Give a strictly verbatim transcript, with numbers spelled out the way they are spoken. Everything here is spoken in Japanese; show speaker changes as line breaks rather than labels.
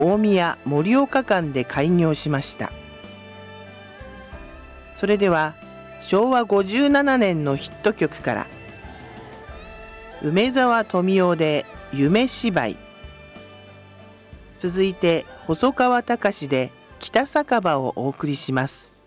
大宮盛岡間で開業しました。それではしょうわごじゅうななねんのヒット曲から、梅沢富美男で夢芝居、続いて細川たかしで北酒場をお送りします。